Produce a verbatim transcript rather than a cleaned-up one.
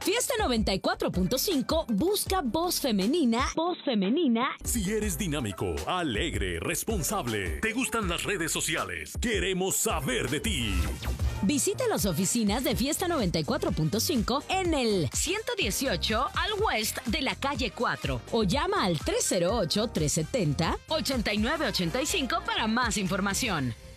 Fiesta noventa y cuatro punto cinco busca voz femenina. Voz femenina. Si eres dinámico, alegre, responsable, te gustan las redes sociales, queremos saber de ti. Visita las oficinas de Fiesta noventa y cuatro punto cinco en el ciento dieciocho al West de la calle cuatro o llama al tres cero ocho, tres siete cero, ocho nueve ocho cinco para más información.